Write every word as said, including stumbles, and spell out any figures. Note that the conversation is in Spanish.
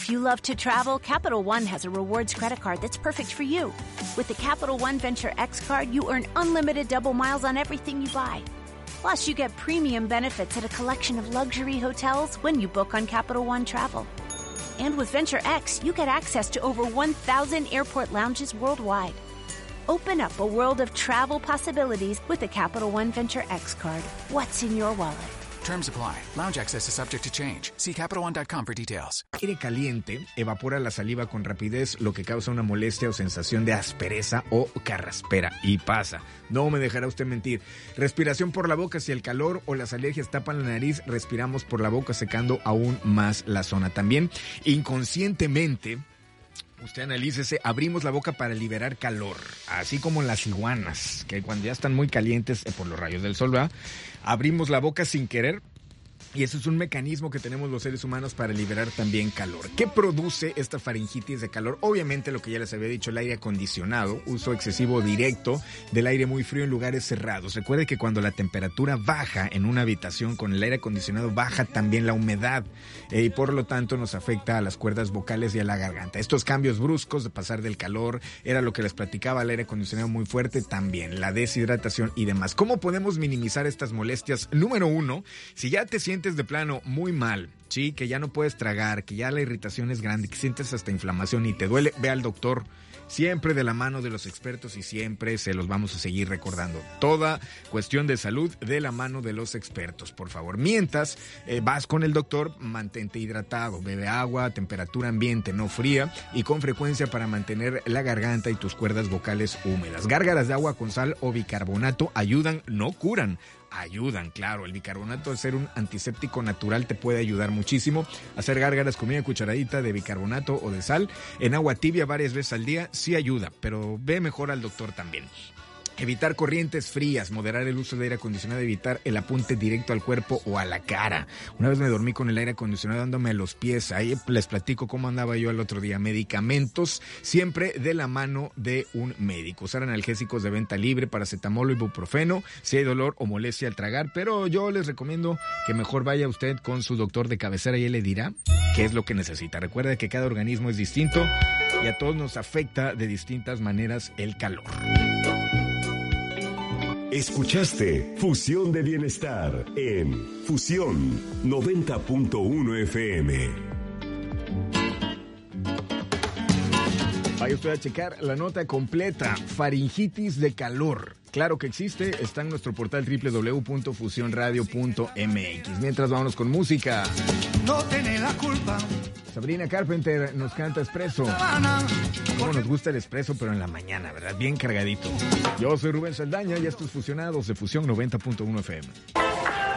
If you love to travel, Capital One has a rewards credit card that's perfect for you. With the Capital One Venture X card, you earn unlimited double miles on everything you buy. Plus, you get premium benefits at a collection of luxury hotels when you book on Capital One Travel. And with Venture X, you get access to over one thousand airport lounges worldwide. Open up a world of travel possibilities with the Capital One Venture X card. What's in your wallet? Terms apply. Lounge access is subject to change. See Capital One dot com for details. El aire caliente evapora la saliva con rapidez, lo que causa una molestia o sensación de aspereza o carraspera. Y pasa. No me dejará usted mentir. Respiración por la boca. Si el calor o las alergias tapan la nariz, respiramos por la boca, secando aún más la zona. También, inconscientemente, usted analícese, abrimos la boca para liberar calor, así como las iguanas, que cuando ya están muy calientes eh, por los rayos del sol, ¿verdad? Abrimos la boca sin querer. Y eso es un mecanismo que tenemos los seres humanos para liberar también calor. ¿Qué produce esta faringitis de calor? Obviamente lo que ya les había dicho, el aire acondicionado, uso excesivo directo del aire muy frío en lugares cerrados. Recuerde que cuando la temperatura baja en una habitación con el aire acondicionado, baja también la humedad eh, y por lo tanto nos afecta a las cuerdas vocales y a la garganta. Estos cambios bruscos de pasar del calor, era lo que les platicaba, el aire acondicionado muy fuerte también, la deshidratación y demás. ¿Cómo podemos minimizar estas molestias? Número uno, si ya te sientes de plano muy mal, sí, que ya no puedes tragar, que ya la irritación es grande, que sientes hasta inflamación y te duele, ve al doctor. Siempre de la mano de los expertos y siempre se los vamos a seguir recordando. Toda cuestión de salud de la mano de los expertos, por favor. Mientras eh, vas con el doctor, mantente hidratado, bebe agua, temperatura ambiente, no fría y con frecuencia para mantener la garganta y tus cuerdas vocales húmedas. Gárgaras de agua con sal o bicarbonato ayudan, no curan. Ayudan, claro, el bicarbonato, al ser un antiséptico natural, te puede ayudar muchísimo. Hacer gárgaras con media cucharadita de bicarbonato o de sal en agua tibia varias veces al día sí ayuda, pero ve mejor al doctor también. Evitar corrientes frías, moderar el uso de aire acondicionado, evitar el apunte directo al cuerpo o a la cara. Una vez me dormí con el aire acondicionado dándome a los pies. Ahí les platico cómo andaba yo el otro día. Medicamentos, siempre de la mano de un médico. Usar analgésicos de venta libre, paracetamol o ibuprofeno, si hay dolor o molestia al tragar. Pero yo les recomiendo que mejor vaya usted con su doctor de cabecera y él le dirá qué es lo que necesita. Recuerda que cada organismo es distinto y a todos nos afecta de distintas maneras el calor. Escuchaste Fusión de Bienestar en Fusión noventa punto uno F M. Vaya usted a checar la nota completa. Faringitis de calor. Claro que existe, está en nuestro portal doble u doble u doble u punto fusión radio punto m x. Mientras, vámonos con música. No tiene la culpa. Sabrina Carpenter nos canta Espresso. Como nos gusta el espresso, pero en la mañana, ¿verdad? Bien cargadito. Yo soy Rubén Saldaña y estos fusionados de Fusión noventa punto uno F M.